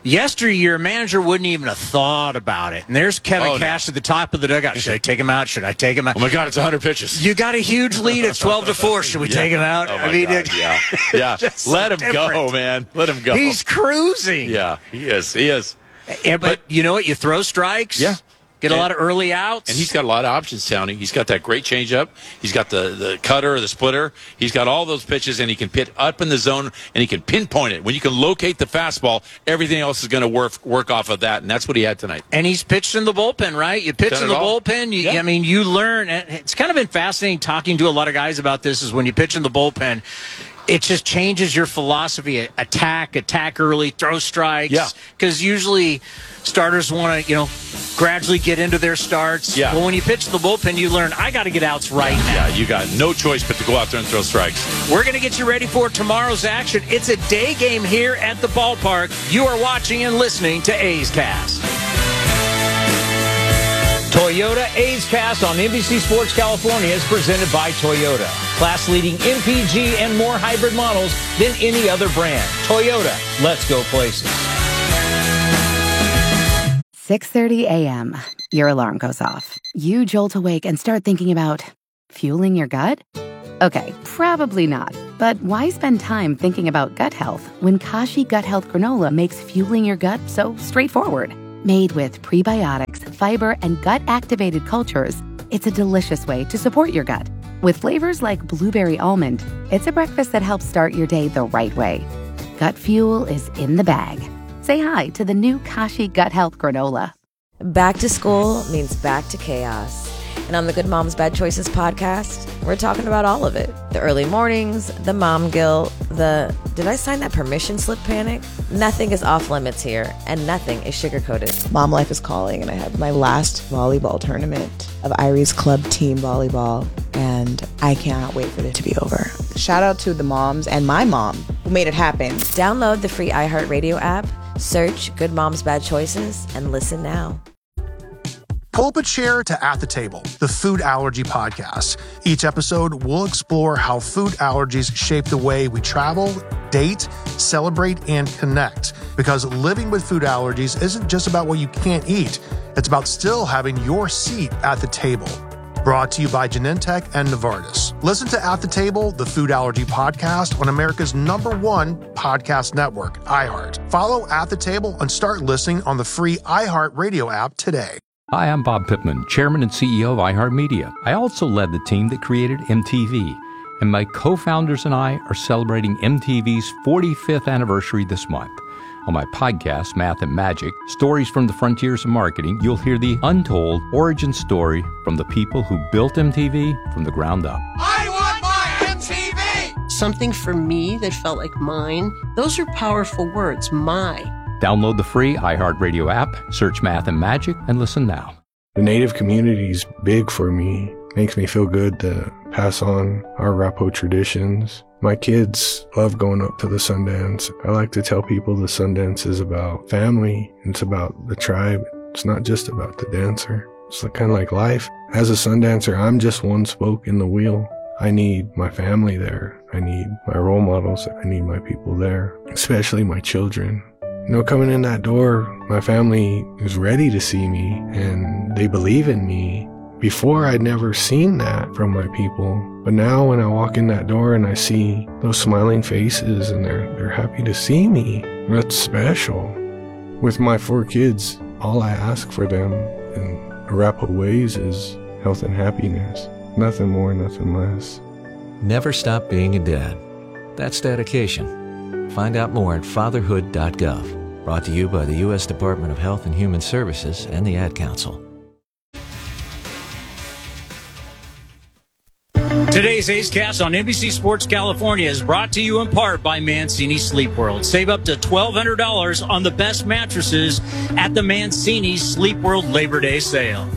Yesteryear, a manager wouldn't even have thought about it. And there's Kevin Cash at the top of the dugout. Should I take him out? Should I take him out? Oh, my God, it's 100 pitches. You got a huge lead. It's 12-4. Should we take him out? Oh, my God. Yeah. Let him go, man. Let him go. He's cruising. Yeah, he is. But you know what? You throw strikes. Yeah. Get a lot of early outs. And he's got a lot of options, Townie. He's got that great changeup. He's got the cutter, the splitter. He's got all those pitches, and he can pit up in the zone, and he can pinpoint it. When you can locate the fastball, everything else is going to work off of that, and that's what he had tonight. And he's pitched in the bullpen, right? You pitch in the bullpen. I mean, you learn. And it's kind of been fascinating talking to a lot of guys about this is when you pitch in the bullpen, it just changes your philosophy. Attack early, throw strikes. Yeah. Because usually starters want to, gradually get into their starts. Yeah. Well, when you pitch the bullpen, you learn, I got to get outs now. Yeah, you got no choice but to go out there and throw strikes. We're going to get you ready for tomorrow's action. It's a day game here at the ballpark. You are watching and listening to A's Cast. Toyota A's Cast on NBC Sports California is presented by Toyota. Class-leading MPG and more hybrid models than any other brand. Toyota, let's go places. 6:30 a.m. Your alarm goes off. You jolt awake and start thinking about fueling your gut? Okay, probably not. But why spend time thinking about gut health when Kashi Gut Health Granola makes fueling your gut so straightforward? Made with prebiotics, fiber, and gut-activated cultures, it's a delicious way to support your gut. With flavors like blueberry almond, it's a breakfast that helps start your day the right way. Gut fuel is in the bag. Say hi to the new Kashi Gut Health Granola. Back to school means back to chaos. And on the Good Moms Bad Choices podcast, we're talking about all of it. The early mornings, the mom guilt, did I sign that permission slip panic? Nothing is off limits here, and nothing is sugar-coated. Mom life is calling, and I had my last volleyball tournament of Irie's club team volleyball, and I cannot wait for it to be over. Shout out to the moms and my mom who made it happen. Download the free iHeartRadio app, search Good Moms Bad Choices, and listen now. Pull up a chair to At the Table, the food allergy podcast. Each episode, we'll explore how food allergies shape the way we travel, date, celebrate, and connect. Because living with food allergies isn't just about what you can't eat. It's about still having your seat at the table. Brought to you by Genentech and Novartis. Listen to At the Table, the food allergy podcast on America's #1 podcast network, iHeart. Follow At the Table and start listening on the free iHeartRadio app today. Hi, I'm Bob Pittman, Chairman and CEO of iHeartMedia. I also led the team that created MTV, and my co-founders and I are celebrating MTV's 45th anniversary this month. On my podcast, Math and Magic, Stories from the Frontiers of Marketing, you'll hear the untold origin story from the people who built MTV from the ground up. I want my MTV! Something for me that felt like mine. Those are powerful words, my. Download the free iHeartRadio app, search Math and Magic, and listen now. The Native community's big for me. Makes me feel good to pass on our Arapaho traditions. My kids love going up to the Sundance. I like to tell people the Sundance is about family. It's about the tribe. It's not just about the dancer. It's kind of like life. As a Sundancer, I'm just one spoke in the wheel. I need my family there. I need my role models. I need my people there, especially my children. Coming in that door, my family is ready to see me, and they believe in me. Before, I'd never seen that from my people. But now when I walk in that door and I see those smiling faces and they're happy to see me, that's special. With my 4 kids, all I ask for them in Arapaho ways is health and happiness. Nothing more, nothing less. Never stop being a dad. That's dedication. Find out more at fatherhood.gov. Brought to you by the U.S. Department of Health and Human Services and the Ad Council. Today's A's Cast on NBC Sports California is brought to you in part by Mancini Sleep World. Save up to $1,200 on the best mattresses at the Mancini Sleep World Labor Day sale.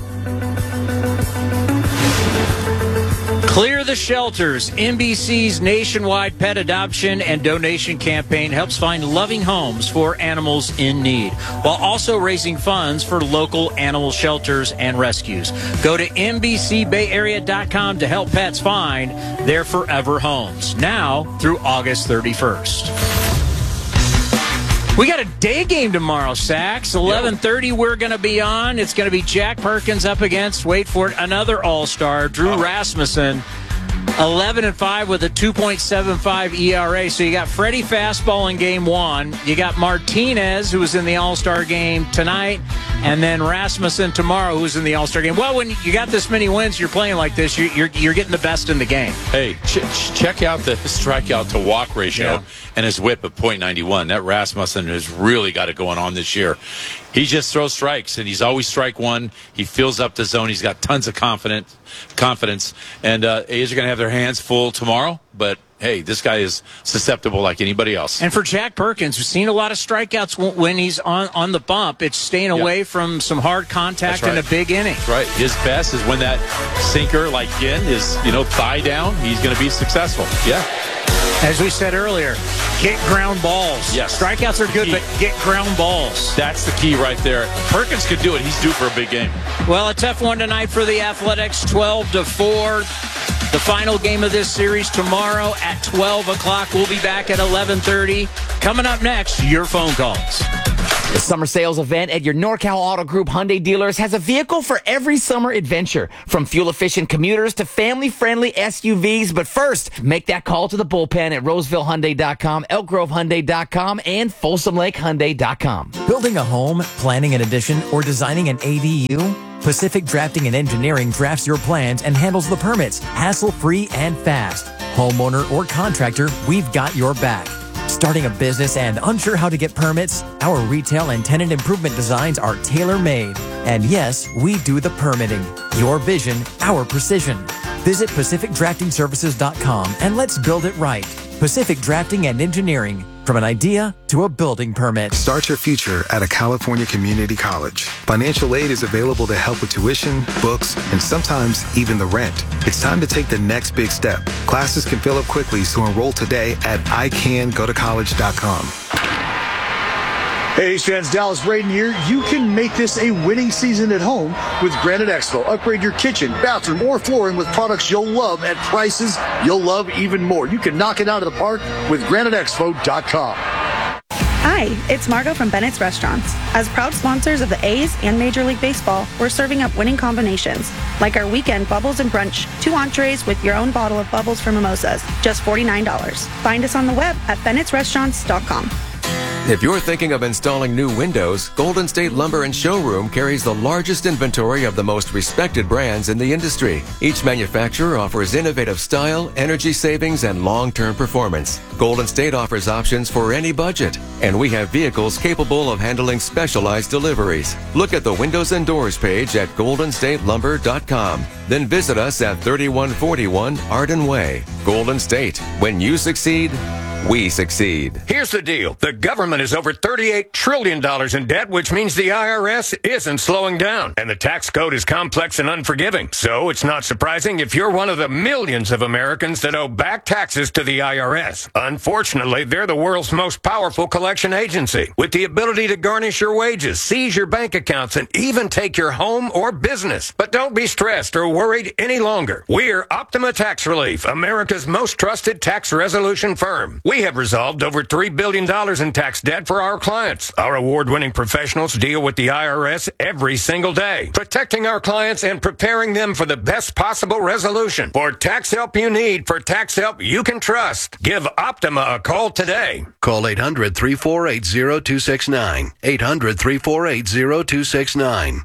Clear the Shelters, NBC's nationwide pet adoption and donation campaign helps find loving homes for animals in need, while also raising funds for local animal shelters and rescues. Go to NBCBayArea.com to help pets find their forever homes, now through August 31st. We got a day game tomorrow, Sax. 11:30 we're going to be on. It's going to be Jack Perkins up against, wait for it, another All-Star, Drew Rasmussen. 11-5 with a 2.75 ERA. So you got Freddie Fastball in game one. You got Martinez, who was in the All-Star game tonight, and then Rasmussen tomorrow, who's in the All-Star game. Well, when you got this many wins, you're playing like this, you're getting the best in the game. Hey, check out the strikeout to walk ratio and his whip at .91. That Rasmussen has really got it going on this year. He just throws strikes, and he's always strike one. He fills up the zone. He's got tons of confidence. And A's are going to have their hands full tomorrow, but hey, this guy is susceptible like anybody else. And for Jack Perkins, we've seen a lot of strikeouts when he's on the bump. It's staying away from some hard contact in a big inning. That's right. His best is when that sinker, like Ginn, is, thigh down. He's going to be successful. Yeah. As we said earlier, get ground balls. Yes. Strikeouts are good, but get ground balls. That's the key right there. Perkins could do it. He's due for a big game. Well, a tough one tonight for the Athletics, 12-4. The final game of this series tomorrow at 12 o'clock. We'll be back at 11:30. Coming up next, your phone calls. The summer sales event at your NorCal Auto Group Hyundai dealers has a vehicle for every summer adventure, from fuel-efficient commuters to family-friendly SUVs. But first, make that call to the bullpen at RosevilleHyundai.com, ElkGroveHyundai.com, and FolsomLakeHyundai.com. Building a home, planning an addition, or designing an ADU? Pacific Drafting and Engineering drafts your plans and handles the permits, hassle-free and fast. Homeowner or contractor, we've got your back. Starting a business and unsure how to get permits? Our retail and tenant improvement designs are tailor-made. And yes, we do the permitting. Your vision, our precision. Visit PacificDraftingServices.com and let's build it right. Pacific Drafting and Engineering. From an idea to a building permit. Start your future at a California community college. Financial aid is available to help with tuition, books, and sometimes even the rent. It's time to take the next big step. Classes can fill up quickly, so enroll today at icangotocollege.com. Hey, A's fans, Dallas Braden here. You can make this a winning season at home with Granite Expo. Upgrade your kitchen, bathroom, or flooring with products you'll love at prices you'll love even more. You can knock it out of the park with GraniteExpo.com. Hi, it's Margot from Bennett's Restaurants. As proud sponsors of the A's and Major League Baseball, we're serving up winning combinations, like our weekend Bubbles and Brunch, 2 entrees with your own bottle of bubbles for mimosas, just $49. Find us on the web at Bennett'sRestaurants.com. If you're thinking of installing new windows, Golden State Lumber and Showroom carries the largest inventory of the most respected brands in the industry. Each manufacturer offers innovative style, energy savings, and long-term performance. Golden State offers options for any budget, and we have vehicles capable of handling specialized deliveries. Look at the windows and doors page at goldenstatelumber.com. Then visit us at 3141 Arden Way. Golden State. When you succeed, we succeed. Here's the deal. The government is over $38 trillion in debt, which means the IRS isn't slowing down. And the tax code is complex and unforgiving. So it's not surprising if you're one of the millions of Americans that owe back taxes to the IRS. Unfortunately, they're the world's most powerful collection agency, with the ability to garnish your wages, seize your bank accounts, and even take your home or business. But don't be stressed or worried any longer. We're Optima Tax Relief, America's most trusted tax resolution firm. We have resolved over $3 billion in tax debt for our clients. Our award-winning professionals deal with the IRS every single day, protecting our clients and preparing them for the best possible resolution. For tax help you need, for tax help you can trust, give Optima a call today. Call 800-348-0269. 800-348-0269.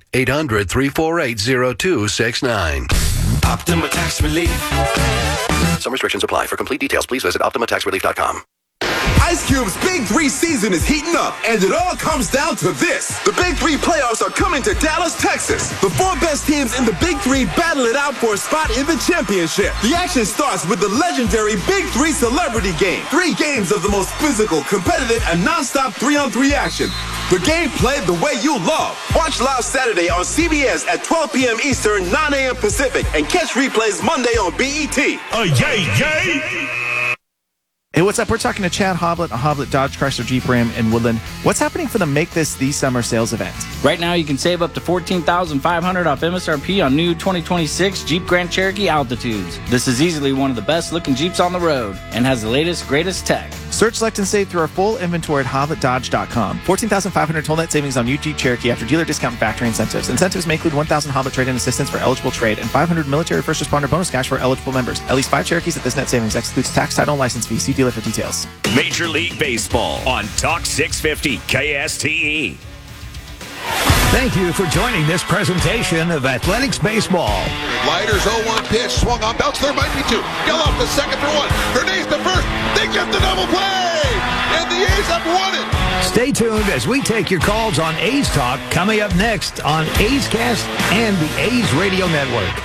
800-348-0269. Optima Tax Relief. Some restrictions apply. For complete details, please visit OptimaTaxRelief.com. Ice Cube's Big 3 season is heating up, and it all comes down to this. The Big 3 playoffs are coming to Dallas, Texas. The 4 best teams in the Big 3 battle it out for a spot in the championship. The action starts with the legendary Big 3 Celebrity Game. 3 games of the most physical, competitive, and non-stop 3-on-3 action. The game played the way you love. Watch live Saturday on CBS at 12 p.m. Eastern, 9 a.m. Pacific, and catch replays Monday on BET. Yay! Hey, what's up? We're talking to Chad Hoblet of Hoblet Dodge Chrysler Jeep Ram in Woodland. What's happening for the Make This the Summer sales event? Right now, you can save up to $14,500 off MSRP on new 2026 Jeep Grand Cherokee Altitudes. This is easily one of the best looking Jeeps on the road and has the latest, greatest tech. Search, select, and save through our full inventory at HoblettDodge.com. 14,500 total net savings on new Jeep Cherokee after dealer discount and factory incentives. Incentives may include 1,000 Hoblet trade-in assistance for eligible trade and 500 military first responder bonus cash for eligible members. At least 5 Cherokees at this net savings. Excludes tax, title, and license fees. See dealer for details. Major League Baseball on Talk 650 KSTE. Thank you for joining this presentation of Athletics Baseball. Leiter's 0-1 pitch, swung on, bounce, there might be 2. Geloff the second for 1. Hernandez the first. They get the double play, and the A's have won it. Stay tuned as we take your calls on A's Talk, coming up next on A's Cast and the A's Radio Network.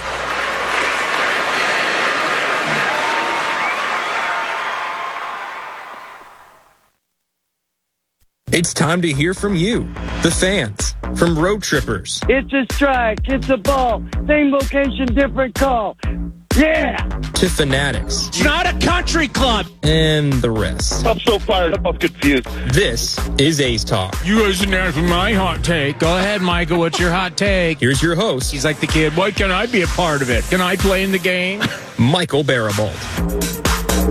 It's time to hear from you, the fans, from road trippers. It's a strike, it's a ball, same location, different call. Yeah! To fanatics. It's not a country club! And the rest. I'm so fired up, I'm confused. This is A's Talk. You guys didn't ask for my hot take. Go ahead, Michael, what's your hot take? Here's your host. He's like the kid, why can't I be a part of it? Can I play in the game? Michael Barabalt.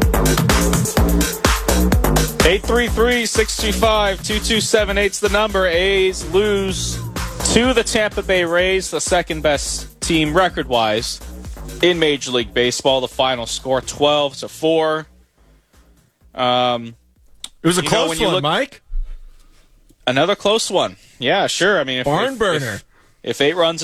833-625-2278's the number. A's lose to the Tampa Bay Rays, the second best team record-wise in Major League Baseball. The final score 12-4. It was a close one, Mike. Another close one. Yeah, sure. I mean, barn burner. If 8 runs